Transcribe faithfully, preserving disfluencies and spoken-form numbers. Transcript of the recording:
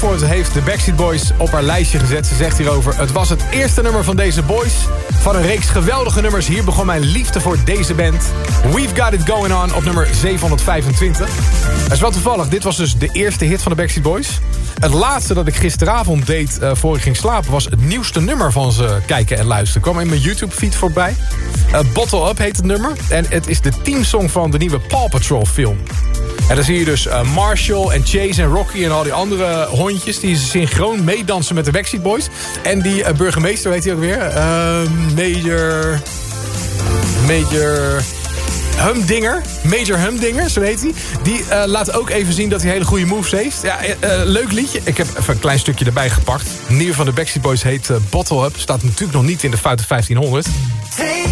Zandvoort heeft de Backstreet Boys op haar lijstje gezet. Ze zegt hierover: het was het eerste nummer van deze boys. Van een reeks geweldige nummers. Hier begon mijn liefde voor deze band. We've Got It Going On op nummer zevenhonderdvijfentwintig. Dat is wel toevallig. Dit was dus de eerste hit van de Backstreet Boys. Het laatste dat ik gisteravond deed uh, voor ik ging slapen... was het nieuwste nummer van ze kijken en luisteren. Kwam in mijn YouTube-feed voorbij. Uh, Bottle Up heet het nummer. En het is de teamsong van de nieuwe Paw Patrol film. En dan zie je dus uh, Marshall en Chase en Rocky en al die andere hondjes... die synchroon meedansen met de Backstreet Boys. En die uh, burgemeester, weet hij ook weer? Uh, Major... Major... Humdinger, Major Humdinger, zo heet hij. Die uh, laat ook even zien dat hij hele goede moves heeft. Ja, uh, leuk liedje. Ik heb even een klein stukje erbij gepakt. Nieuw van de Backstreet Boys heet uh, Bottle Up. Staat natuurlijk nog niet in de Foute vijftienhonderd.